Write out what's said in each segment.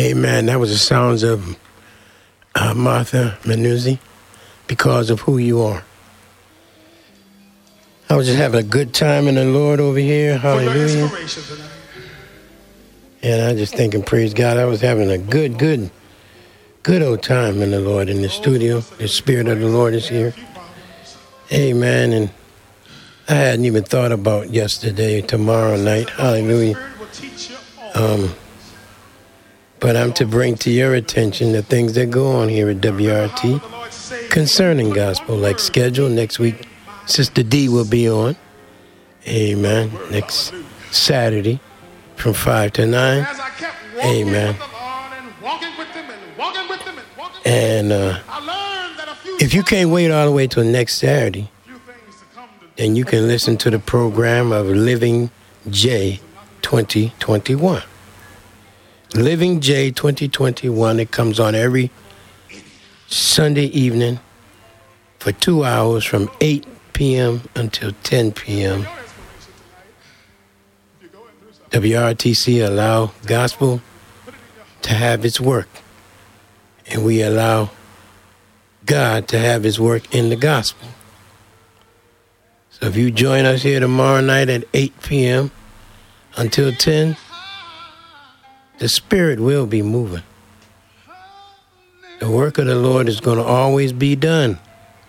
Amen. That was the sounds of Martha Manuzzi, Because of Who You Are. I was just having a good time in the Lord over here. Hallelujah. And I just thinking, praise God, I was having a good old time in the Lord in the studio. The Spirit of the Lord is here. Amen. And I hadn't even thought about yesterday, tomorrow night. Hallelujah. But I'm to bring to your attention the things that go on here at WRT concerning gospel, like schedule. Next week, Sister D will be on. Amen. Next Saturday from 5 to 9. Amen. And if you can't wait all the way till next Saturday, then you can listen to the program of Living J 2021. Living J 2021. It comes on every Sunday evening for 2 hours from 8 p.m. until 10 p.m. WRTC allow gospel to have its work. And we allow God to have his work in the gospel. So if you join us here tomorrow night at 8 p.m. until 10, the Spirit will be moving. The work of the Lord is going to always be done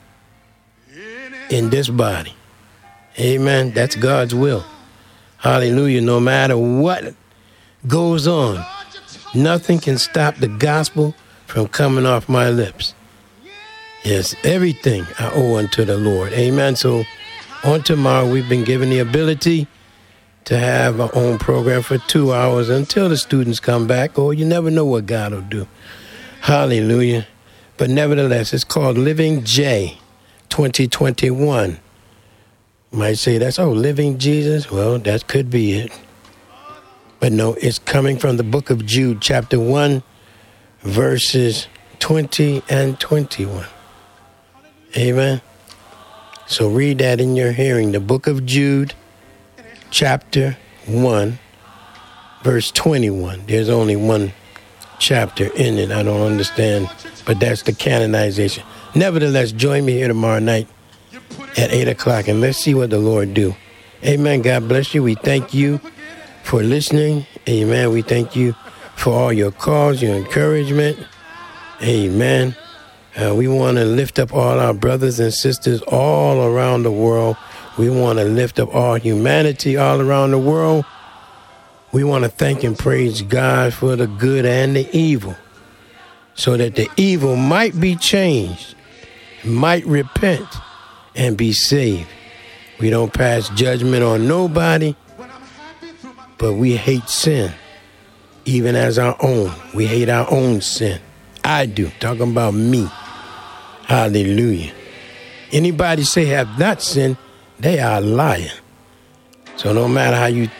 in this body. Amen. That's God's will. Hallelujah. No matter what goes on, nothing can stop the gospel from coming off my lips. Yes, everything I owe unto the Lord. Amen. So on tomorrow, we've been given the ability to have our own program for 2 hours until the students come back, or you never know what God will do. Hallelujah. But nevertheless, it's called Living J 2021. You might say that's, Living Jesus. Well, that could be it. But no, it's coming from the book of Jude, chapter 1, verses 20 and 21. Amen. So read that in your hearing. The book of Jude, chapter 1, verse 21. There's only one chapter in it. I don't understand, but that's the canonization. Nevertheless, join me here tomorrow night at 8 o'clock, and let's see what the Lord do. Amen. God bless you. We thank you for listening. Amen. We thank you for all your calls, your encouragement. Amen. We want to lift up all our brothers and sisters all around the world. We want to lift up all humanity all around the world. We want to thank and praise God for the good and the evil, so that the evil might be changed, might repent, and be saved. We don't pass judgment on nobody, but we hate sin, even as our own. We hate our own sin. I do. Talking about me. Hallelujah. Anybody say have not sinned, they are lying. So no matter how you